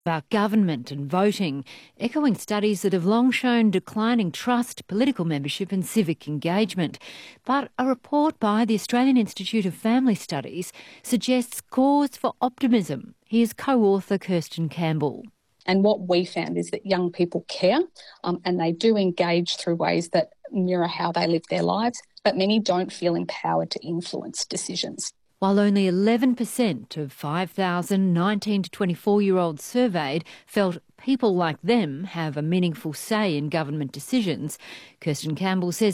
about government and voting, echoing studies that have long shown declining trust, political membership and civic engagement. But a report by the Australian Institute of Family Studies suggests cause for optimism. Here's co-author Kirsten Campbell. And what we found is that young people care and they do engage through ways that mirror how they live their lives, but many don't feel empowered to influence decisions. While only 11% of 5,000 19 to 24-year-olds surveyed felt people like them have a meaningful say in government decisions, Kirsten Campbell says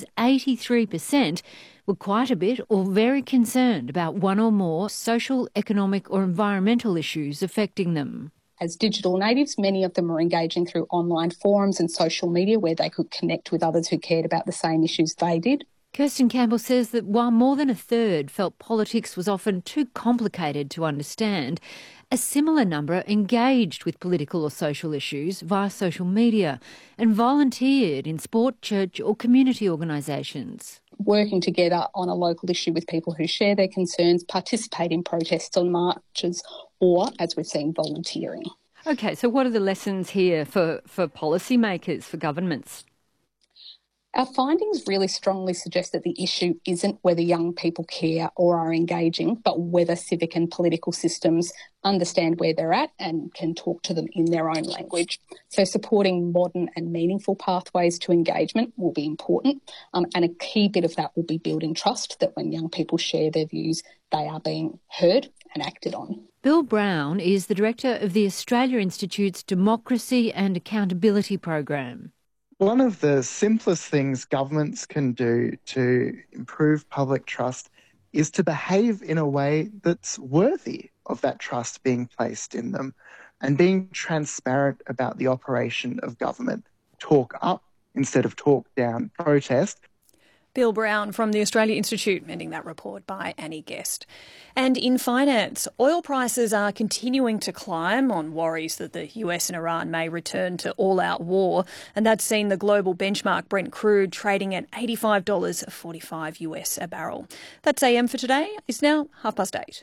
83% were quite a bit or very concerned about one or more social, economic or environmental issues affecting them. As digital natives, many of them are engaging through online forums and social media where they could connect with others who cared about the same issues they did. Kirsten Campbell says that while more than a third felt politics was often too complicated to understand, a similar number engaged with political or social issues via social media and volunteered in sport, church or community organisations. Working together on a local issue with people who share their concerns, participate in protests or marches, or, as we've seen, volunteering. OK, so what are the lessons here for policymakers, for governments? Our findings really strongly suggest that the issue isn't whether young people care or are engaging, but whether civic and political systems understand where they're at and can talk to them in their own language. So supporting modern and meaningful pathways to engagement will be important, and a key bit of that will be building trust that when young people share their views, they are being heard and acted on. Bill Brown is the director of the Australia Institute's Democracy and Accountability Program. One of the simplest things governments can do to improve public trust is to behave in a way that's worthy of that trust being placed in them and being transparent about the operation of government. Talk up instead of talk down, protest. Bill Brown from the Australia Institute, ending that report by Annie Guest. And in finance, oil prices are continuing to climb on worries that the US and Iran may return to all-out war, and that's seen the global benchmark Brent crude trading at $85.45 US a barrel. That's AM for today. It's now 8:30.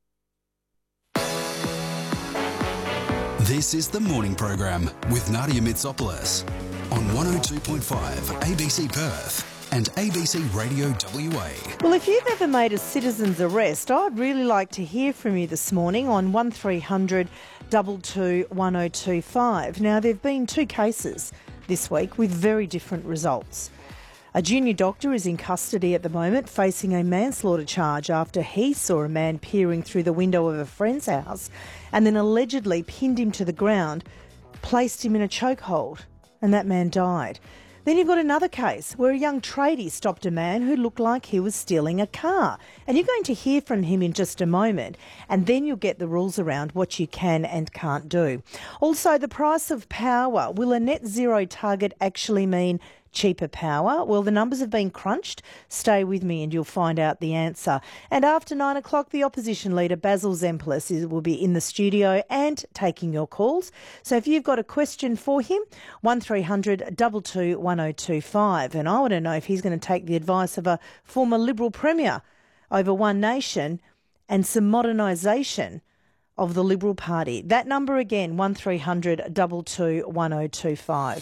This is the morning program with Nadia Mitsopoulos on 102.5 ABC Perth and ABC Radio WA. Well, if you've ever made a citizen's arrest, I'd really like to hear from you this morning on 1300 22 1025. Now, there have been two cases this week with very different results. A junior doctor is in custody at the moment facing a manslaughter charge after he saw a man peering through the window of a friend's house and then allegedly pinned him to the ground, placed him in a chokehold, and that man died. Then you've got another case where a young tradie stopped a man who looked like he was stealing a car. And you're going to hear from him in just a moment, and then you'll get the rules around what you can and can't do. Also, the price of power. Will a net zero target actually mean cheaper power? Well, the numbers have been crunched. Stay with me and you'll find out the answer. And after 9 o'clock, the opposition leader Basil Zempilas will be in the studio and taking your calls. So if you've got a question for him, 1300 22 1025. And I want to know if he's going to take the advice of a former Liberal Premier over One Nation and some modernisation of the Liberal Party. That number again, 1300 22 1025.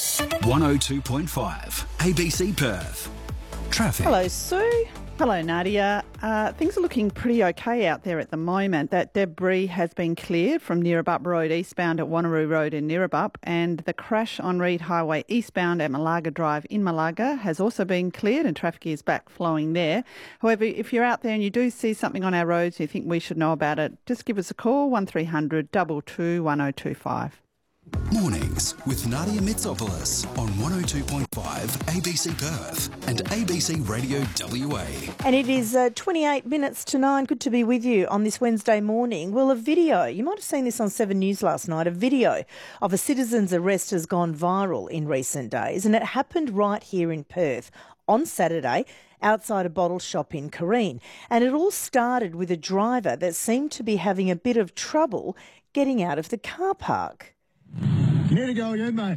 102.5 ABC Perth. Traffic. Hello, Sue. Hello, Nadia. Things are looking pretty okay out there at the moment. That debris has been cleared from Neerabup Road eastbound at Wanneroo Road in Neerabup, and the crash on Reed Highway eastbound at Malaga Drive in Malaga has also been cleared and traffic is back flowing there. However, if you're out there and you do see something on our roads and you think we should know about it, just give us a call, 1300 22 1025. Mornings with Nadia Mitsopoulos on 102.5 ABC Perth and ABC Radio WA. And it is 28 minutes to 9. Good to be with you on this Wednesday morning. Well, a video, you might have seen this on 7 News last night, a video of a citizen's arrest has gone viral in recent days, and it happened right here in Perth on Saturday outside a bottle shop in Careen. And it all started with a driver that seemed to be having a bit of trouble getting out of the car park. You need to go again, mate.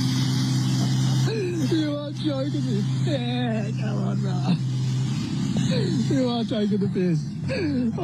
You are joking me. Yeah, come on, bro. You are taking the piss.